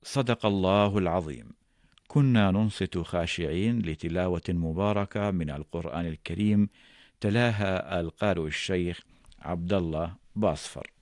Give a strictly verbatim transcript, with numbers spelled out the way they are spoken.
صدق الله العظيم. كنا ننصت خاشعين لتلاوة مباركة من القرآن الكريم، تلاها القارئ الشيخ عبد الله باصفر.